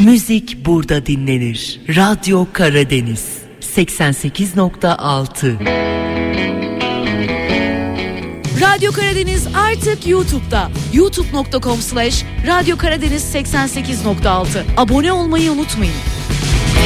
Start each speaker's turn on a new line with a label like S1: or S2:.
S1: Müzik burada dinlenir. Radyo Karadeniz 88.6.
S2: Radyo Karadeniz artık YouTube'da. youtube.com/Radyo Karadeniz 88.6. Abone olmayı unutmayın.